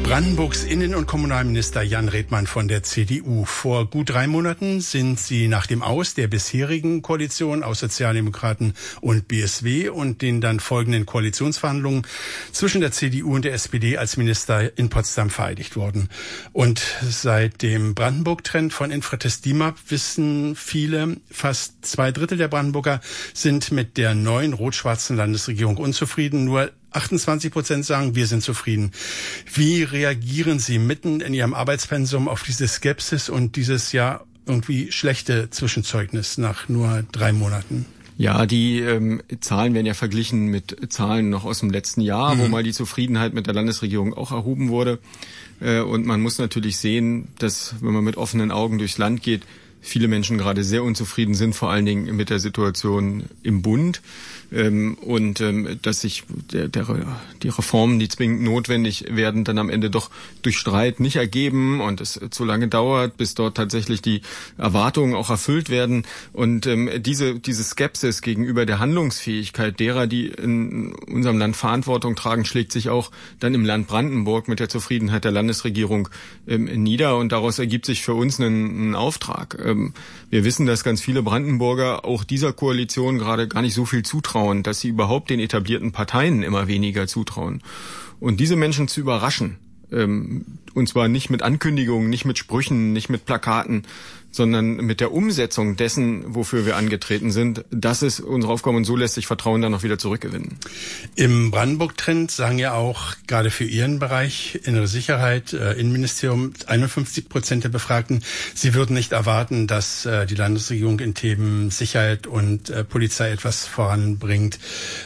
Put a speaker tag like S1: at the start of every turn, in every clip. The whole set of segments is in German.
S1: Brandenburgs Innen- und Kommunalminister Jan Redmann von der CDU. Vor gut 3 Monaten sind sie nach dem Aus der bisherigen Koalition aus Sozialdemokraten und BSW und den dann folgenden Koalitionsverhandlungen zwischen der CDU und der SPD als Minister in Potsdam vereidigt worden. Und seit dem Brandenburg-Trend von Infratest DIMAP wissen viele, fast 2/3 der Brandenburger sind mit der neuen rot-schwarzen Landesregierung unzufrieden. Nur 28% sagen, wir sind zufrieden. Wie reagieren Sie mitten in Ihrem Arbeitspensum auf diese Skepsis und dieses ja irgendwie schlechte Zwischenzeugnis nach nur 3 Monaten?
S2: Ja, die Zahlen werden ja verglichen mit Zahlen noch aus dem letzten Jahr, wo mal die Zufriedenheit mit der Landesregierung auch erhoben wurde. Und man muss natürlich sehen, dass, wenn man mit offenen Augen durchs Land geht, viele Menschen gerade sehr unzufrieden sind, vor allen Dingen mit der Situation im Bund. Dass sich die Reformen, die zwingend notwendig werden, dann am Ende doch durch Streit nicht ergeben und es zu lange dauert, bis dort tatsächlich die Erwartungen auch erfüllt werden. Und diese Skepsis gegenüber der Handlungsfähigkeit derer, die in unserem Land Verantwortung tragen, schlägt sich auch dann im Land Brandenburg mit der Zufriedenheit der Landesregierung nieder. Und daraus ergibt sich für uns ein Auftrag. Wir wissen, dass ganz viele Brandenburger auch dieser Koalition gerade gar nicht so viel zutrauen, dass sie überhaupt den etablierten Parteien immer weniger zutrauen. Und diese Menschen zu überraschen, und zwar nicht mit Ankündigungen, nicht mit Sprüchen, nicht mit Plakaten, sondern mit der Umsetzung dessen, wofür wir angetreten sind, das ist unsere Aufgabe und so lässt sich Vertrauen dann noch wieder zurückgewinnen.
S1: Im Brandenburg-Trend sagen ja auch gerade für Ihren Bereich Innere Sicherheit, Innenministerium, 51% der Befragten, sie würden nicht erwarten, dass die Landesregierung in Themen Sicherheit und Polizei etwas voranbringt.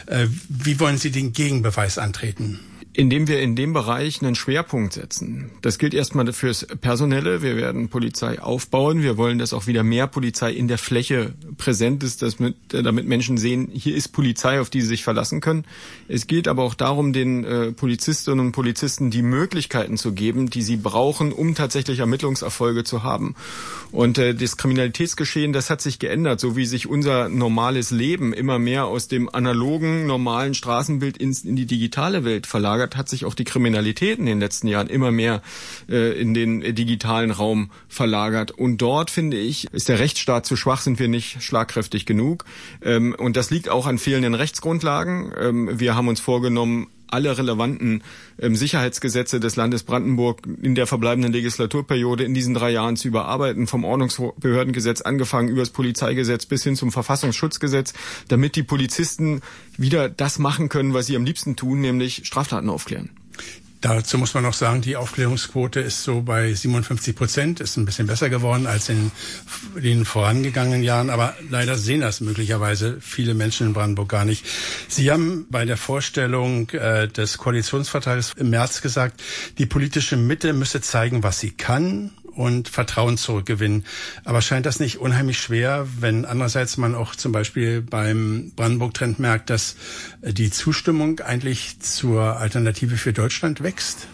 S1: Wie wollen Sie den Gegenbeweis antreten?
S2: Indem wir in dem Bereich einen Schwerpunkt setzen. Das gilt erstmal fürs Personelle. Wir werden Polizei aufbauen. Wir wollen, dass auch wieder mehr Polizei in der Fläche präsent ist, damit Menschen sehen, hier ist Polizei, auf die sie sich verlassen können. Es geht aber auch darum, den Polizistinnen und Polizisten die Möglichkeiten zu geben, die sie brauchen, um tatsächlich Ermittlungserfolge zu haben. Und das Kriminalitätsgeschehen, das hat sich geändert, so wie sich unser normales Leben immer mehr aus dem analogen, normalen Straßenbild in die digitale Welt verlagert, hat sich auch die Kriminalität in den letzten Jahren immer mehr in den digitalen Raum verlagert. Und dort, finde ich, ist der Rechtsstaat zu schwach, sind wir nicht schlagkräftig genug. Und das liegt auch an fehlenden Rechtsgrundlagen. Wir haben uns vorgenommen, alle relevanten Sicherheitsgesetze des Landes Brandenburg in der verbleibenden Legislaturperiode in diesen 3 Jahren zu überarbeiten, vom Ordnungsbehördengesetz angefangen über das Polizeigesetz bis hin zum Verfassungsschutzgesetz, damit die Polizisten wieder das machen können, was sie am liebsten tun, nämlich Straftaten aufklären.
S1: Dazu muss man noch sagen, die Aufklärungsquote ist so bei 57%, ist ein bisschen besser geworden als in den vorangegangenen Jahren, aber leider sehen das möglicherweise viele Menschen in Brandenburg gar nicht. Sie haben bei der Vorstellung des Koalitionsvertrages im März gesagt, die politische Mitte müsse zeigen, was sie kann und Vertrauen zurückgewinnen. Aber scheint das nicht unheimlich schwer, wenn andererseits man auch zum Beispiel beim Brandenburg-Trend merkt, dass die Zustimmung eigentlich zur Alternative für Deutschland wächst?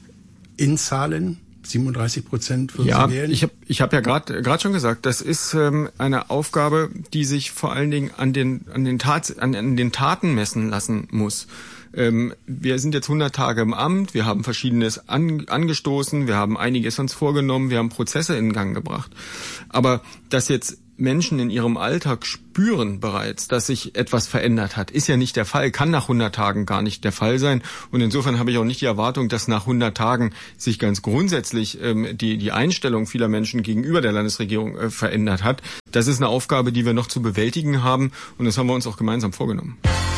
S1: In Zahlen? 37% würden Sie wählen?
S2: Ich hab ja gerade schon gesagt, das ist eine Aufgabe, die sich vor allen Dingen an den Taten messen lassen muss. Wir sind jetzt 100 Tage im Amt, wir haben Verschiedenes angestoßen, wir haben einiges uns vorgenommen, wir haben Prozesse in Gang gebracht. Aber dass jetzt Menschen in ihrem Alltag spüren bereits, dass sich etwas verändert hat, ist ja nicht der Fall, kann nach 100 Tagen gar nicht der Fall sein. Und insofern habe ich auch nicht die Erwartung, dass nach 100 Tagen sich ganz grundsätzlich die Einstellung vieler Menschen gegenüber der Landesregierung verändert hat. Das ist eine Aufgabe, die wir noch zu bewältigen haben und das haben wir uns auch gemeinsam vorgenommen.